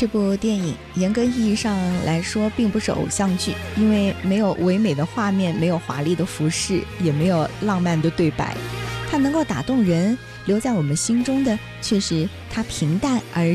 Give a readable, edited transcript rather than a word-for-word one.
这部电影严格意义上来说并不是偶像剧，因为没有唯美的画面，没有华丽的服饰，也没有浪漫的对白。它能够打动人，留在我们心中的却是它平淡而